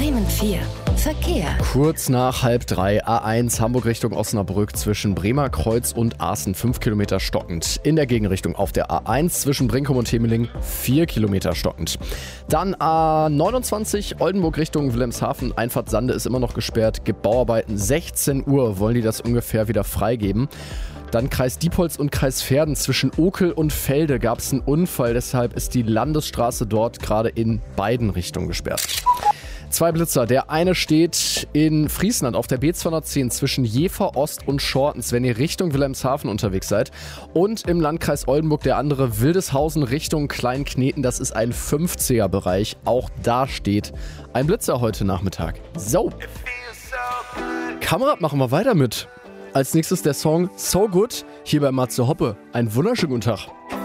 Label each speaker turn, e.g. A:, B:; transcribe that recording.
A: Bremen 4. Verkehr.
B: Kurz nach 2:30 A1 Hamburg Richtung Osnabrück zwischen Bremer Kreuz und Aaßen 5 Kilometer stockend. In der Gegenrichtung auf der A1 zwischen Brinkum und Hemeling 4 Kilometer stockend. Dann A29 Oldenburg Richtung Wilhelmshaven. Einfahrt Sande ist immer noch gesperrt. Gibt Bauarbeiten. 16 Uhr wollen die das ungefähr wieder freigeben. Dann Kreis Diepholz und Kreis Verden. Zwischen Okel und Felde gab es einen Unfall. Deshalb ist die Landesstraße dort gerade in beiden Richtungen gesperrt. 2 Blitzer. Der eine steht in Friesland auf der B210 zwischen Jever Ost und Schortens, wenn ihr Richtung Wilhelmshaven unterwegs seid. Und im Landkreis Oldenburg der andere Wildeshausen Richtung Kleinkneten. Das ist ein 50er-Bereich. Auch da steht ein Blitzer heute Nachmittag. So. Kamerad, machen wir weiter mit. Als nächstes der Song So Good hier bei Matze Hoppe. Einen wunderschönen guten Tag.